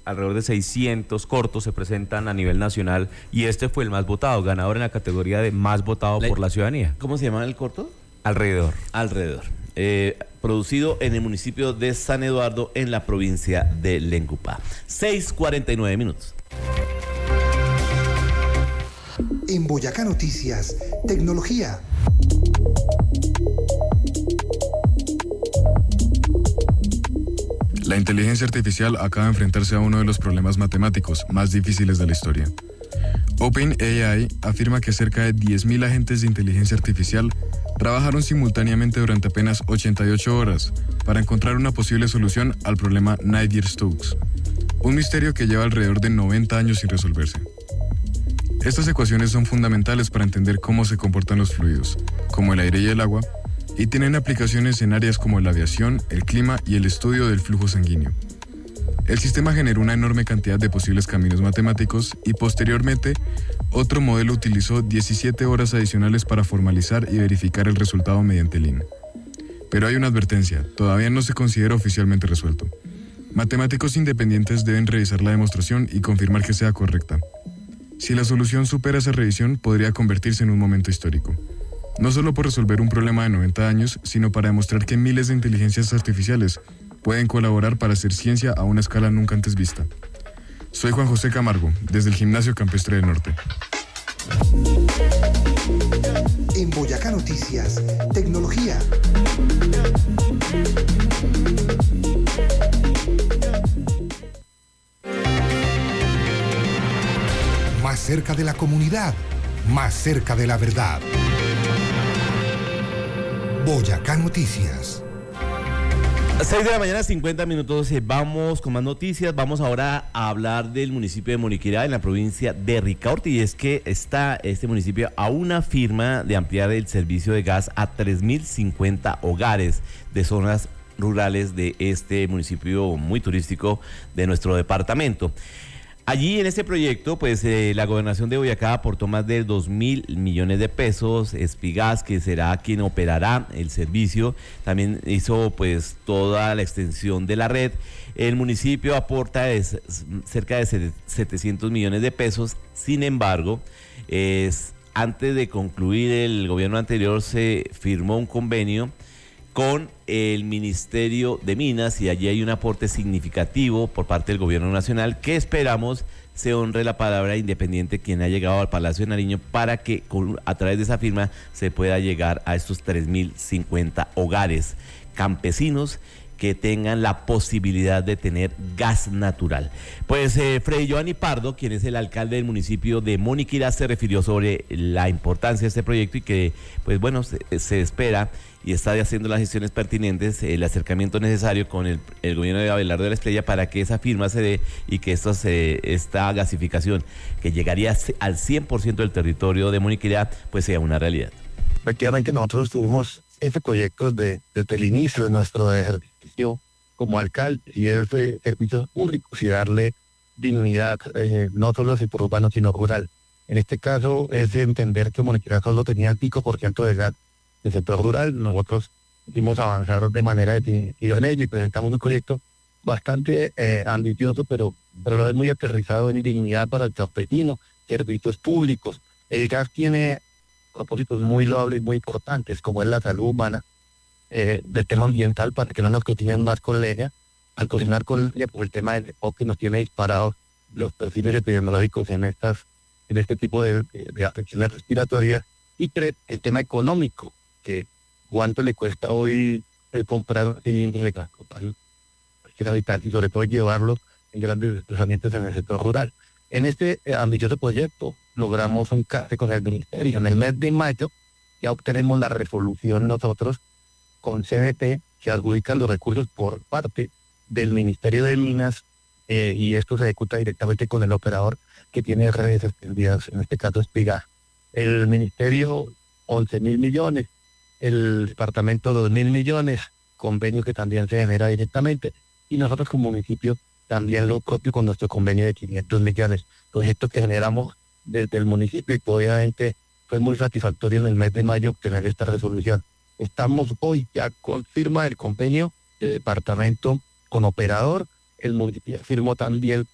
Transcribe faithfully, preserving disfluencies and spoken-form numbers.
alrededor de seiscientos cortos se presentan a nivel nacional y este fue el más votado, ganador en la categoría de más votado la, por la ciudadanía. ¿Cómo se llama el corto? Alrededor. Alrededor. Eh, producido en el municipio de San Eduardo, en la provincia de Lencupá. seis cuarenta y nueve minutos. En Boyacá Noticias, tecnología. La inteligencia artificial acaba de enfrentarse a uno de los problemas matemáticos más difíciles de la historia. OpenAI afirma que cerca de diez mil agentes de inteligencia artificial trabajaron simultáneamente durante apenas ochenta y ocho horas para encontrar una posible solución al problema Navier-Stokes, un misterio que lleva alrededor de noventa años sin resolverse. Estas ecuaciones son fundamentales para entender cómo se comportan los fluidos, como el aire y el agua, y tienen aplicaciones en áreas como la aviación, el clima y el estudio del flujo sanguíneo. El sistema generó una enorme cantidad de posibles caminos matemáticos y posteriormente otro modelo utilizó diecisiete horas adicionales para formalizar y verificar el resultado mediante Lean. Pero hay una advertencia, todavía no se considera oficialmente resuelto. Matemáticos independientes deben revisar la demostración y confirmar que sea correcta. Si la solución supera esa revisión, podría convertirse en un momento histórico. No solo por resolver un problema de noventa años, sino para demostrar que miles de inteligencias artificiales pueden colaborar para hacer ciencia a una escala nunca antes vista. Soy Juan José Camargo, desde el Gimnasio Campestre del Norte. En Boyacá Noticias, tecnología. Más cerca de la comunidad, más cerca de la verdad. Boyacá Noticias. seis de la mañana, cincuenta minutos. Vamos con más noticias. Vamos ahora a hablar del municipio de Moniquirá, en la provincia de Ricaurte. Y es que está este municipio a una firma de ampliar el servicio de gas a tres mil cincuenta hogares de zonas rurales de este municipio muy turístico de nuestro departamento. Allí en este proyecto, pues eh, la gobernación de Boyacá aportó más de dos mil millones de pesos. Espigas, que será quien operará el servicio, también hizo pues toda la extensión de la red. El municipio aporta es, cerca de setecientos millones de pesos. Sin embargo, es, antes de concluir el gobierno anterior se firmó un convenio con el Ministerio de Minas y allí hay un aporte significativo por parte del gobierno nacional que esperamos se honre la palabra independiente quien ha llegado al Palacio de Nariño para que con, a través de esa firma se pueda llegar a estos tres mil cincuenta hogares campesinos que tengan la posibilidad de tener gas natural. Pues eh, Freddy Giovanni Pardo, quien es el alcalde del municipio de Moniquirá, se refirió sobre la importancia de este proyecto y que, pues bueno, se, se espera y está haciendo las gestiones pertinentes, el acercamiento necesario con el, el gobierno de Abelardo de la Estrella para que esa firma se dé y que esto se, esta gasificación que llegaría al cien por ciento del territorio de Moniquirá, pues sea una realidad. Efectivamente, nosotros tuvimos ese proyecto de, desde el inicio de nuestro ejercicio como alcalde y ese servicios públicos y darle dignidad, eh, no solo al sector urbano, sino rural. En este caso es entender que Moniquirá solo tenía el cinco por ciento de gas del sector rural. Nosotros pudimos avanzar de manera definitiva en ello y presentamos un proyecto bastante eh, ambicioso, pero, pero lo es muy aterrizado en dignidad para el campesino, servicios públicos. El gas tiene propósitos muy loables, muy importantes, como es la salud humana, eh, del tema ambiental, para que no nos cocinen más con leña. Al cocinar con leña, pues el tema del enfoque nos tiene disparados los perfiles epidemiológicos en estas, en este tipo de, de, de afecciones respiratorias. Y tres, el tema económico, que cuánto le cuesta hoy el comprar un cilindro de gas total y sobre todo llevarlo en grandes desplazamientos en el sector rural. En este eh, ambicioso proyecto logramos un case con el ministerio. En el mes de mayo ya obtenemos la resolución nosotros con C B T que adjudican los recursos por parte del Ministerio de Minas eh, y esto se ejecuta directamente con el operador que tiene redes extendidas, en este caso Espigas. El ministerio once mil millones, el departamento dos mil millones, convenio que también se genera directamente, y nosotros como municipio también lo propio con nuestro convenio de quinientos millones, proyectos que generamos desde el municipio y que obviamente fue muy satisfactorio en el mes de mayo obtener esta resolución. Estamos hoy ya con firma del convenio de departamento con operador, el municipio firmó también